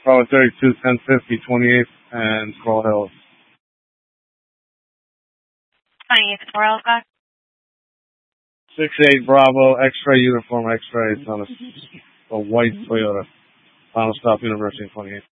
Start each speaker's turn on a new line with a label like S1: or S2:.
S1: Bravo 32, 1050, 28th, and Coral Hills.
S2: 28th, Coral Hills.
S1: 6-8 Bravo, X-ray uniform, X-ray. It's on a white Toyota. Final stop, University 28.